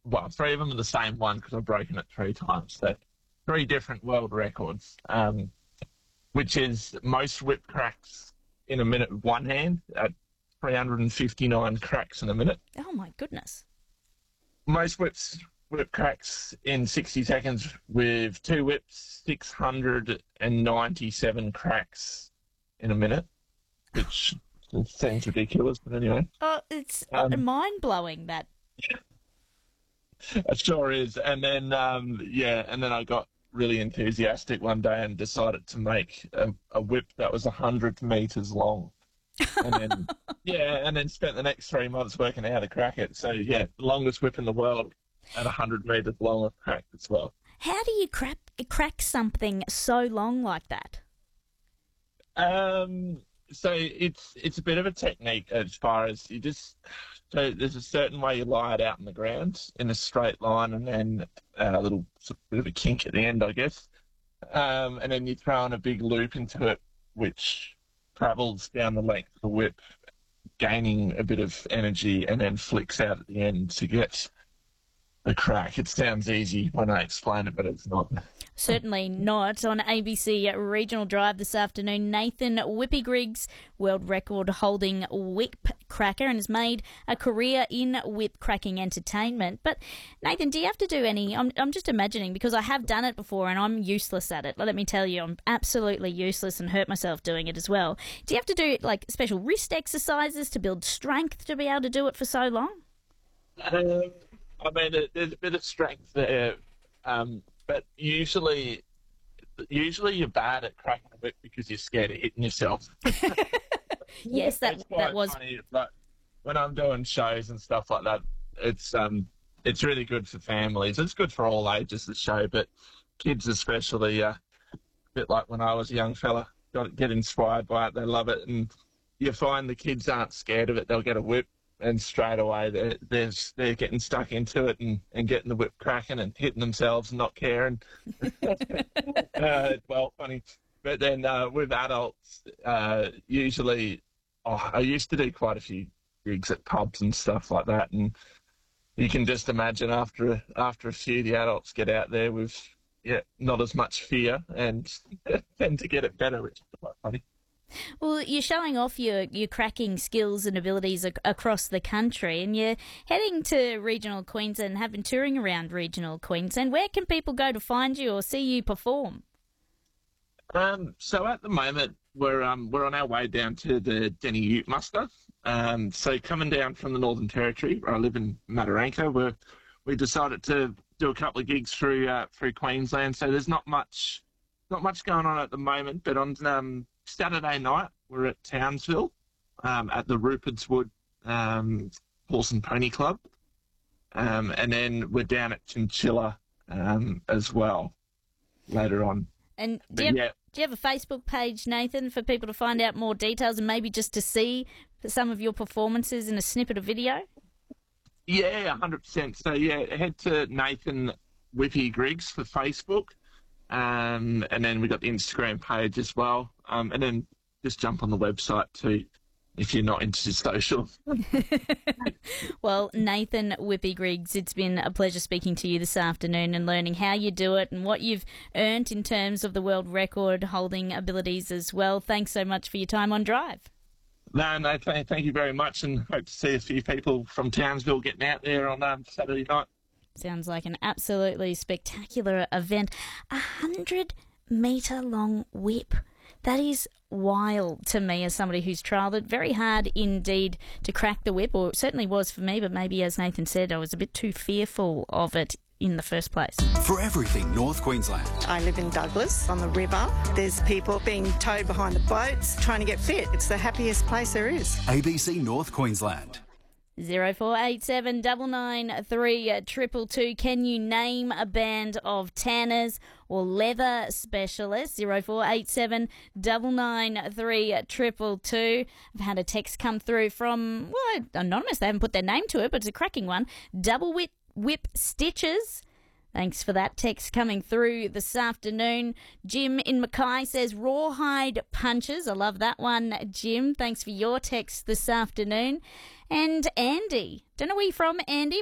well, three of them are the same one because I've broken it three times. So three different world records, which is most whip cracks in a minute with one hand at 359 cracks in a minute. Oh, my goodness. Most whip cracks in 60 seconds with two whips, 697 cracks in a minute, which seems ridiculous, but anyway. Oh, it's mind-blowing, that. It sure is. And then, and then I got really enthusiastic one day and decided to make a whip that was 100 metres long. And then, and then spent the next 3 months working out how to crack it. So, the longest whip in the world at 100 metres long and cracked as well. How do you crack something so long like that? So it's a bit of a technique as far as so there's a certain way you lie it out on the ground in a straight line, and then a little bit of a kink at the end, I guess. And then you throw in a big loop into it, which travels down the length of the whip, gaining a bit of energy, and then flicks out at the end to get the crack. It sounds easy when I explain it, but it's not. Certainly not. On ABC Regional Drive this afternoon, Nathan Whippy Griggs, world record holding whip cracker, and has made a career in whip cracking entertainment. But Nathan, do you have to do any, I'm just imagining, because I have done it before and I'm useless at it. Let me tell you, I'm absolutely useless and hurt myself doing it as well. Do you have to do like special wrist exercises to build strength to be able to do it for so long? I mean, there's a bit of strength there, but usually you're bad at cracking a whip because you're scared of hitting yourself. Yes, that was funny. Like, when I'm doing shows and stuff like that, it's really good for families. It's good for all ages, the show, but kids especially, a bit like when I was a young fella, get inspired by it. They love it, and you find the kids aren't scared of it. They'll get a whip, and straight away they're getting stuck into it and getting the whip cracking and hitting themselves and not caring. Well, funny. But then with adults, usually, I used to do quite a few gigs at pubs and stuff like that, and you can just imagine after a few, the adults get out there with not as much fear and tend to get it better, which is quite funny. Well, you're showing off your cracking skills and abilities across the country, and you're heading to regional Queensland and have been touring around regional Queensland. Where can people go to find you or see you perform? So at the moment, we're on our way down to the Denny Ute muster. So coming down from the Northern Territory, where I live in Mataranka, we decided to do a couple of gigs through Queensland. So there's not much going on at the moment, but on Saturday night, we're at Townsville at the Rupert's Wood Horse and Pony Club. And then we're down at Chinchilla as well later on. And do you have a Facebook page, Nathan, for people to find out more details and maybe just to see some of your performances in a snippet of video? Yeah, 100%. So, head to Nathan Whippy Griggs for Facebook. And then we got the Instagram page as well. And then just jump on the website too if you're not into social. Well, Nathan Whippy Griggs, it's been a pleasure speaking to you this afternoon and learning how you do it and what you've earned in terms of the world record holding abilities as well. Thanks so much for your time on Drive. No, thank you very much, and hope to see a few people from Townsville getting out there on Saturday night. Sounds like an absolutely spectacular event. 100-metre long whip. That is wild to me as somebody who's trialled it. Very hard indeed to crack the whip, or it certainly was for me, but maybe, as Nathan said, I was a bit too fearful of it in the first place. For everything North Queensland. I live in Douglas on the river. There's people being towed behind the boats trying to get fit. It's the happiest place there is. ABC North Queensland. 0487 993 222. Can you name a band of tanners or leather specialists? 0487 993 222. I've had a text come through from, anonymous. They haven't put their name to it, but it's a cracking one. Double whip stitches. Thanks for that text coming through this afternoon. Jim in Mackay says rawhide punches. I love that one, Jim. Thanks for your text this afternoon. And Andy, don't know where you're from, Andy,